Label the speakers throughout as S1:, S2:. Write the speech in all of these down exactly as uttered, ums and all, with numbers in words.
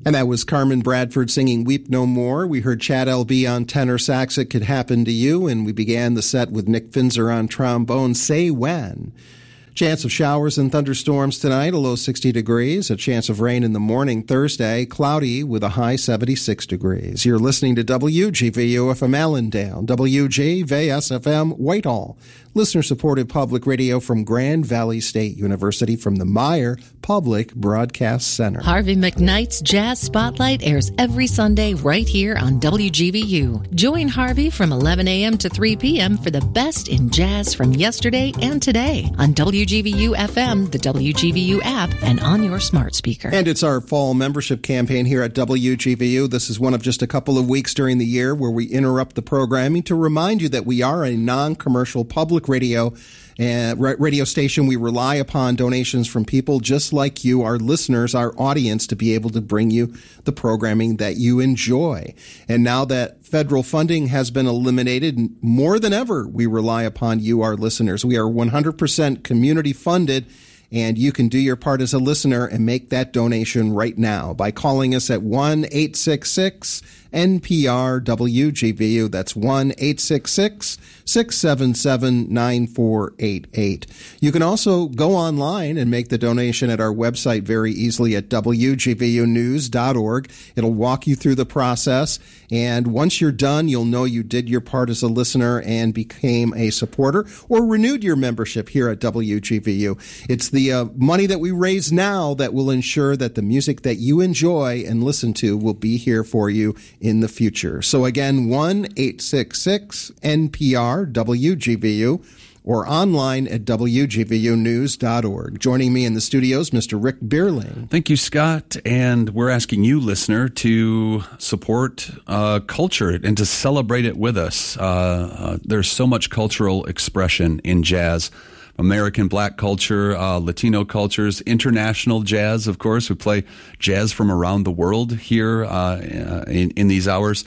S1: And that was Carmen Bradford singing Weep No More. We heard Chad L B on tenor sax, It Could Happen to You, and we began the set with Nick Finzer on trombone, Say When. Chance of showers and thunderstorms tonight, a low sixty degrees. A chance of rain in the morning Thursday, cloudy with a high seventy-six degrees. You're listening to W G V U F M Allendale, W G V S F M Whitehall. Listener-supported public radio from Grand Valley State University from the Meyer Public Broadcast Center.
S2: Harvey McKnight's Jazz Spotlight airs every Sunday right here on W G V U. Join Harvey from eleven a.m. to three p.m. for the best in jazz from yesterday and today on W G V U F M, the W G V U app, and on your smart speaker.
S1: And it's our fall membership campaign here at W G V U. This is one of just a couple of weeks during the year where we interrupt the programming to remind you that we are a non-commercial public radio and radio station. We rely upon donations from people just like you, our listeners, our audience, to be able to bring you the programming that you enjoy. And now that federal funding has been eliminated, more than ever, we rely upon you, our listeners. We are one hundred percent community funded, and you can do your part as a listener and make that donation right now by calling us at one eight six six N P R W G V U. That's one eight six six, six seven seven, nine four eight eight. You can also go online and make the donation at our website very easily at W G V U news dot org. It'll walk you through the process, and once you're done, you'll know you did your part as a listener and became a supporter or renewed your membership here at W G V U. It's the uh, money that we raise now that will ensure that the music that you enjoy and listen to will be here for you in the future. So again, one eight six six N P R W G V U or online at W G V U news dot org. Joining me in the studios, Mister Rick Bierling.
S3: Thank you, Scott. And we're asking you, listener, to support uh, culture and to celebrate it with us. Uh, uh, there's so much cultural expression in jazz. American Black culture, uh, Latino cultures, international jazz, of course. We play jazz from around the world here uh, in, in these hours.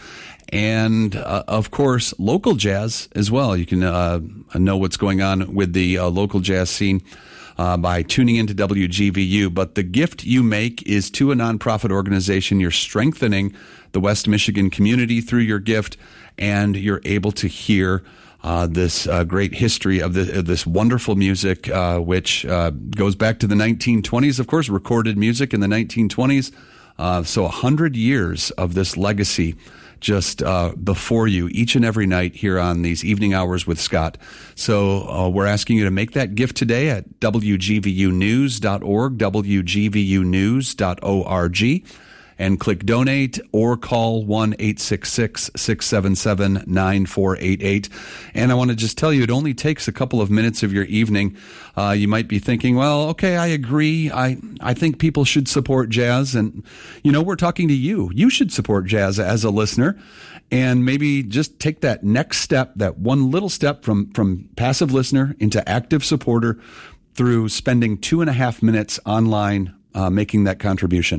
S3: And, uh, of course, local jazz as well. You can uh, know what's going on with the uh, local jazz scene uh, by tuning into W G V U. But the gift you make is to a nonprofit organization. You're strengthening the West Michigan community through your gift, and you're able to hear Uh, this uh, great history of, the, of this wonderful music, uh, which uh, goes back to the nineteen twenties, of course, recorded music in the nineteen twenties. Uh, so a hundred years of this legacy just uh, before you each and every night here on these evening hours with Scott. So uh, we're asking you to make that gift today at W G V U news dot org, W G V U news dot org. And click donate or call one eight six six, six seven seven, nine four eight eight. And I want to just tell you, it only takes a couple of minutes of your evening. Uh, you might be thinking, well, okay, I agree. I, I think people should support jazz. And, you know, we're talking to you. You should support jazz as a listener. And maybe just take that next step, that one little step from, from passive listener into active supporter through spending two and a half minutes online Uh, making that contribution.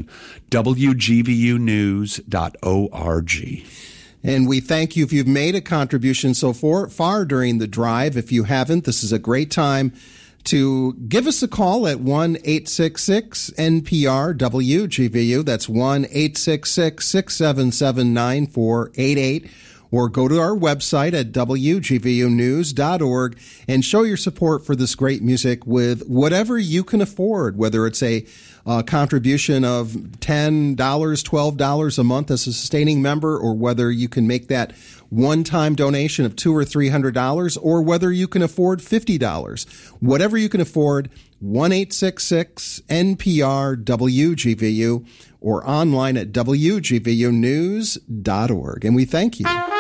S3: W G V U news dot org.
S1: And we thank you if you've made a contribution so far, far during the drive. If you haven't, this is a great time to give us a call at one eight six six N P R W G V U. That's one eight six six, six seven seven, nine four eight eight. Or go to our website at W G V U news dot org and show your support for this great music with whatever you can afford, whether it's a uh, contribution of ten dollars, twelve dollars a month as a sustaining member, or whether you can make that one-time donation of two hundred dollars or three hundred dollars, or whether you can afford fifty dollars. Whatever you can afford, one eight six six N P R W G V U or online at W G V U news dot org. And we thank you.